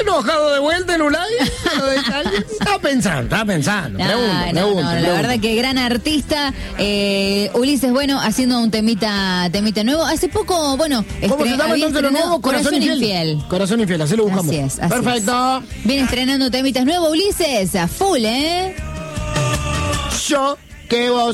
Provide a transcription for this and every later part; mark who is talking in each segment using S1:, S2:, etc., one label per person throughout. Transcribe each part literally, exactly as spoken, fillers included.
S1: enojado de vuelta en Ulay? Estaba pensando, estaba pensando.
S2: No,
S1: pregunto,
S2: no,
S1: pregunto,
S2: no,
S1: pregunto.
S2: la verdad que gran artista. Eh, Ulises, bueno, haciendo un temita temita nuevo. Hace poco, bueno,
S1: ¿Cómo se llama entonces lo nuevo? Corazón, Corazón infiel. infiel. Corazón infiel, así lo buscamos.
S2: Así es, así
S1: Perfecto.
S2: Es. Viene estrenando temitas nuevos, Ulises, a full, ¿eh?
S1: Yo, que vos.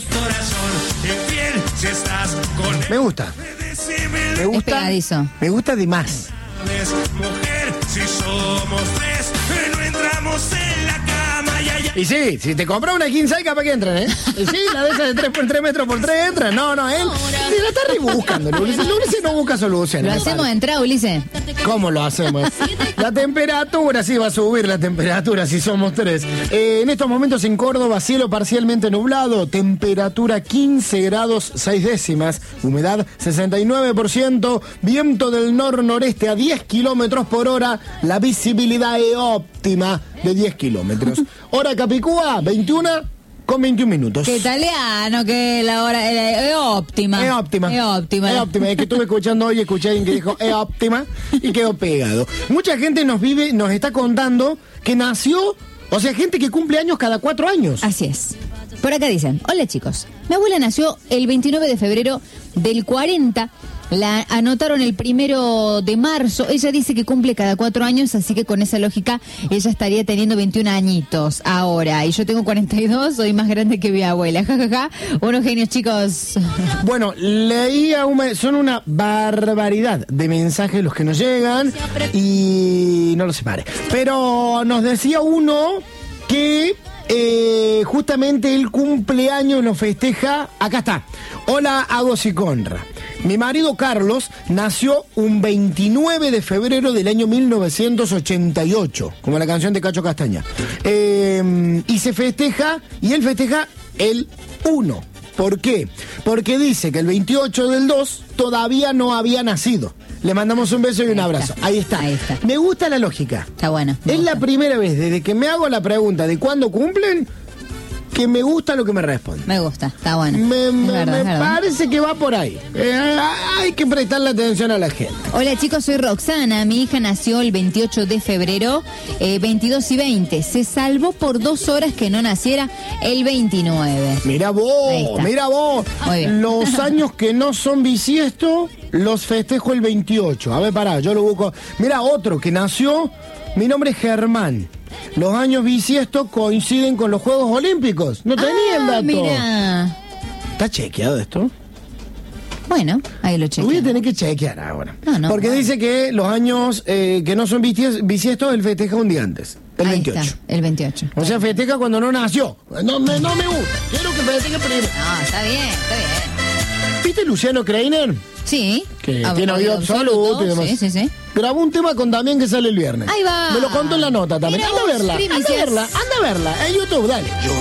S1: Me gusta. Me gusta.
S2: Es pegadizo.
S1: Me gusta de más.
S3: Mujer, si somos tres, no entramos en la cama. Ya, ya.
S1: Y sí, si te compras una king size, capaz que entran, ¿eh? Y sí, la de esas de tres por tres metros por tres entran. No, no, él se la está rebuscando. Ulises, Ulises no busca soluciones.
S2: Lo hacemos entrar, Ulises.
S1: ¿Cómo lo hacemos? La temperatura, sí, va a subir la temperatura si somos tres. Eh, en estos momentos en Córdoba, cielo parcialmente nublado, temperatura quince grados seis décimas, humedad sesenta y nueve por ciento, viento del nor-noreste a diez kilómetros por hora, la visibilidad es óptima de diez kilómetros. Hora Capicúa, veintiuno con veintiún minutos.
S2: Que italiano, que la hora es óptima.
S1: Es óptima.
S2: Es óptima.
S1: Es óptima. Es que estuve escuchando hoy, escuché a alguien que dijo es óptima y quedó pegado. Mucha gente nos vive, nos está contando que nació, o sea, gente que cumple años cada cuatro años.
S2: Así es. Por acá dicen, hola chicos, mi abuela nació el veintinueve de febrero del cuarenta, la anotaron el primero de marzo, ella dice que cumple cada cuatro años, así que con esa lógica ella estaría teniendo veintiún añitos ahora, y yo tengo cuarenta y dos, soy más grande que mi abuela, jajaja, unos genios chicos.
S1: Bueno, leía, una, son una barbaridad de mensajes los que nos llegan y no los separe, pero nos decía uno que eh, justamente el cumpleaños lo festeja, acá está, hola Agos y Conra. Mi marido Carlos nació un veintinueve de febrero del año mil novecientos ochenta y ocho, como la canción de Cacho Castaña. Eh, y se festeja, y él festeja el uno. ¿Por qué? Porque dice que el veintiocho del dos todavía no había nacido. Le mandamos un beso y un abrazo. Ahí está.
S2: Ahí está.
S1: Me gusta la lógica.
S2: Está bueno.
S1: Es
S2: gusta.
S1: la primera vez desde que me hago la pregunta de cuándo cumplen que me gusta lo que me responden.
S2: Me gusta, está bueno.
S1: Me, me,
S2: verdad,
S1: me parece que va por ahí. Eh, hay que prestarle atención a la gente.
S2: Hola chicos, soy Roxana, mi hija nació el veintiocho de febrero, eh, veintidós y veinte, se salvó por dos horas que no naciera el veintinueve.
S1: Mira vos, mira vos.
S2: Muy bien.
S1: Los años que no son bisiesto, los festejo el veintiocho. A ver, pará, yo lo busco. Mira, otro que nació, mi nombre es Germán. Los años bisiestos coinciden con los Juegos Olímpicos. No tenía
S2: ah,
S1: el dato.
S2: Mira.
S1: ¿Está chequeado esto?
S2: Bueno, ahí lo chequeo.
S1: Voy a tener que chequear ahora.
S2: No, no,
S1: Porque
S2: bueno.
S1: dice que los años eh, que no son bisies- bisiestos, él festeja un día antes. El
S2: Ahí
S1: veintiocho.
S2: está, el veintiocho.
S1: O sea, festeja cuando no nació. No me, no me gusta. Quiero que festeje primero.
S2: No, está bien, está bien.
S1: ¿Viste Luciano Kreiner?
S2: Sí.
S1: Que
S2: Ah,
S1: tiene oído absoluto y demás.
S2: Sí, sí, sí.
S1: Grabó un tema con Damián que sale el viernes.
S2: Ahí va.
S1: Me lo contó en la nota también.
S2: Mira
S1: Anda a
S2: vos,
S1: verla. Anda a
S2: primicias.
S1: verla. Anda a verla. En YouTube, dale.